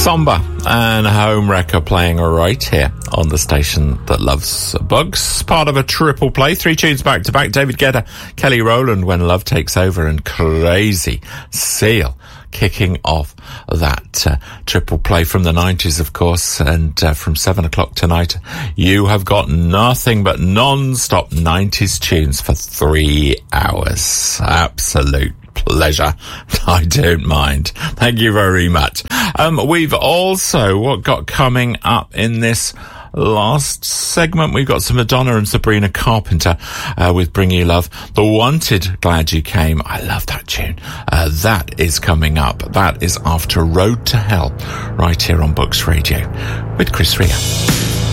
Somber and Home Wrecker playing right here on the station that loves bugs. Part of a triple play, 3 tunes back to back. David Guetta, Kelly Rowland, When Love Takes Over, and Crazy Seal kicking off that triple play from the 90s, of course. And from 7 o'clock tonight, you have got nothing but non-stop 90s tunes for 3 hours. Absolute pleasure. I don't mind. Thank you very much. We've also got coming up in this last segment, we've got some Madonna and Sabrina Carpenter with Bring You Love. The Wanted, Glad You Came. I love that tune. That is coming up. That is after Road to Hell, right here on Books Radio with Chris Rea.